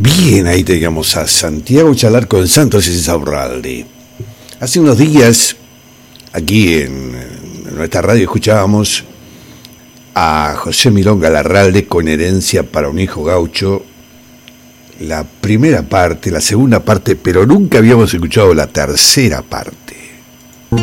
Bien, ahí teníamos a Santiago Chalar con Santos Insaurralde. Hace unos días, aquí en nuestra radio, escuchábamos a José Milonga Larralde con Herencia para un hijo gaucho, la primera parte, la segunda parte, pero nunca habíamos escuchado la tercera parte.